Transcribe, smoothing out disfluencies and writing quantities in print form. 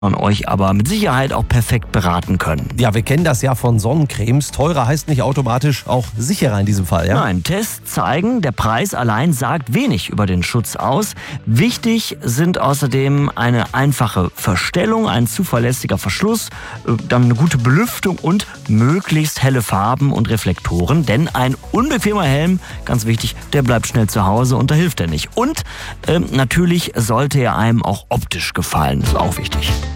man euch aber mit Sicherheit auch perfekt beraten können. Ja, wir kennen das ja von Sonnencremes. Teurer heißt nicht automatisch auch sicherer in diesem Fall, ja? Nein, Tests zeigen, der Preis allein sagt wenig über den Schutz aus. Wichtig sind außerdem eine einfache Verstellung, ein zuverlässiger Verschluss, dann eine gute Belüftung und möglichst helle Farben und Reflektoren. Denn ein unbequemer Helm, ganz wichtig, der bleibt schnell zu Hause und da hilft er nicht. Und natürlich sollte er einem auch optisch gefallen, das ist auch wichtig.